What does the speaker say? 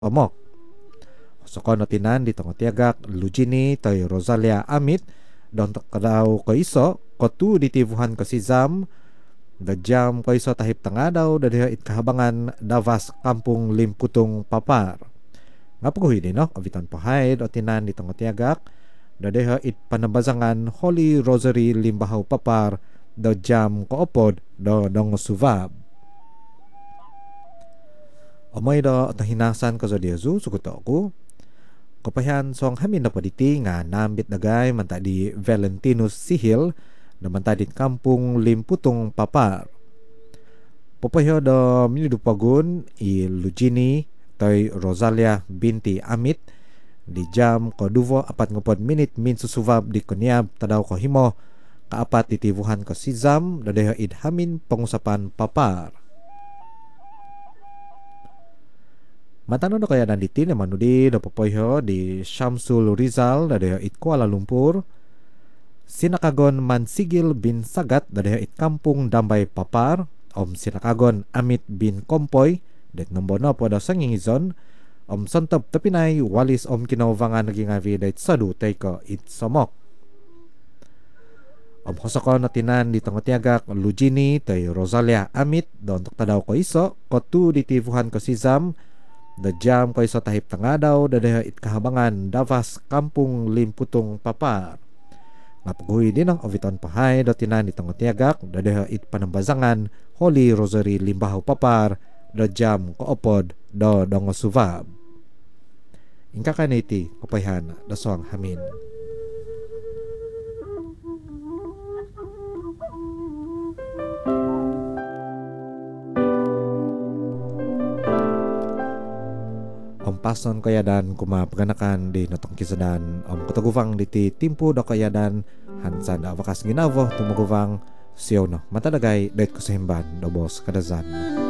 omok. Soko no tinan di tengah tiagak Lujini toy Rosalia Amit don kadaw ko iso kotu di tivuhan ko si Zam da jam ko iso tahip tengah daw da deha it kahabangan davas kampung Limputung Papar. Ngapuhi din no avitan pahay do tinan di tengah tiagak da deha it panabazangan Holy Rosary Limbahaw Papar do jam ko opod do dong suvab. Omoy do tahinasan ko sa Diazu sukuto ko kapahan song hamin na paditi nga nambit nagay manta di Valentinus Sihil na manta di kampung Limputong Papar. Popahyo do minidupagun i Lugini toy Rosalia binti Amit di jam ko duvo 4 minit min susubab di koniab tadaw ko himo kaapat titivuhan ko si Zam na deha idhamin pangusapan Papar. Matano na kaya nanditi na manudi na papoyho di Shamsul Rizal na deha it Kuala Lumpur. Sinakagon Mansigil bin Sagat na deha it Kampung Dambay Papar. Sinakagon Amit bin Kompoy det nombo na po da sangingizon. Sontop tapinay walis kinauvangan naging avi da it sadu tay ko it somok. Hosoko na tinan di tangotiyagak Lujini tay Rosalia Amit don tadaw ko iso kotu di tivuhan ko si Zam da jam ko iso tahip tangadaw da deha it kahabangan davas kampung Limputong Papar. Ngapuguhi din ang oviton pahay do tinan di tangotiyagak da deha it panambazangan Holy Rosary Limbahaw Papar da jam ko opod do dongosuvab. Ingka kaniti kapayhan da soang hamin. Pason kaya dan kumapaganakan di natong kisadan kataguvang di ti timpo da kaya dan hansan da wakas ginavo tumaguvang siyo no matadagay dahit ko sa himban do boss kadazan.